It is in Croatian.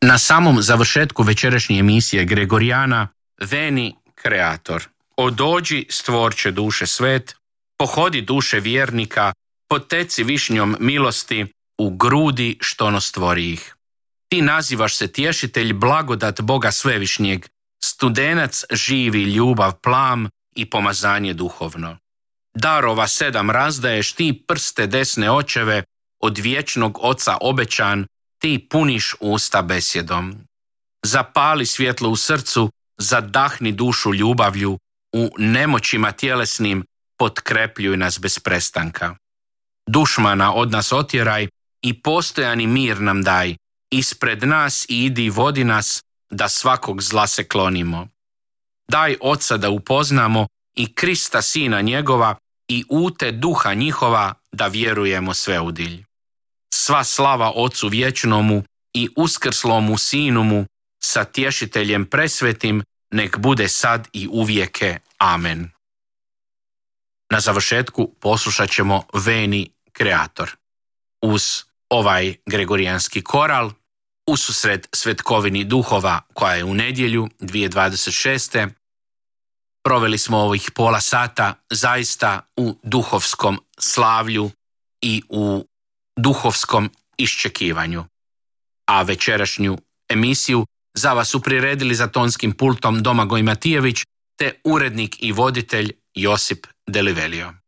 Na samom završetku večerašnje emisije Gregorijana veni Kreator. Odođi stvorče duše svet, pohodi duše vjernika, poteci višnjom milosti u grudi što ono stvori ih. Ti nazivaš se tješitelj, blagodat Boga svevišnjeg, studenac živi, ljubav, plam i pomazanje duhovno. Darova 7 razdaješ, ti prste desne očeve, od vječnog Oca obećan, ti puniš usta besjedom. Zapali svjetlo u srcu, zadahni dušu ljubavlju, u nemoćima tjelesnim potkrepljuj nas bez prestanka. Dušmana od nas otjeraj i postojani mir nam daj, ispred nas idi i vodi nas, da svakog zla se klonimo. Daj Oca da upoznamo i Krista Sina njegova i ute duha njihova, da vjerujemo sveudilj. Sva slava Ocu vječnomu i uskrslomu Sinumu, sa tješiteljem presvetim, nek bude sad i uvijeke. Amen. Na završetku poslušat ćemo Veni Kreator. Uz ovaj gregorijanski koral, ususret Svetkovini duhova koja je u nedjelju 2026. proveli smo ovih pola sata zaista u duhovskom slavlju i u duhovskom iščekivanju. A večerašnju emisiju za vas su priredili za tonskim pultom Domagoj Matijević te urednik i voditelj Josip Delivelio.